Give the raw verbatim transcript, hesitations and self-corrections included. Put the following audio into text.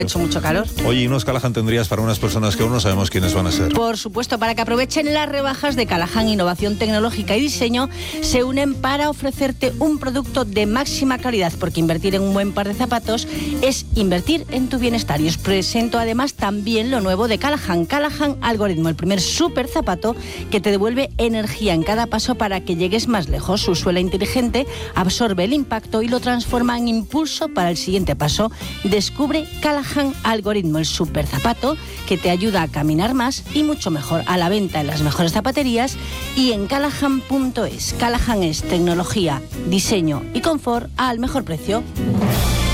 Ha hecho mucho calor. Oye, ¿y unos Callahan tendrías para unas personas que aún no sabemos quiénes van a ser? Por supuesto, para que aprovechen las rebajas de Callahan. Innovación tecnológica y diseño se unen para ofrecerte un producto de máxima calidad, porque invertir en un buen par de zapatos es invertir en tu bienestar. Y os presento además también lo nuevo de Callahan. Callahan Algoritmo, el primer super zapato que te devuelve energía en cada paso para que llegues más lejos. Su suela inteligente absorbe el impacto y lo transforma en impulso para el siguiente paso. Descubre Callahan Algoritmo, el super zapato que te ayuda a caminar más y mucho mejor. A la venta en las mejores zapaterías y en callahan punto es. Callahan es tecnología, diseño y confort al mejor precio.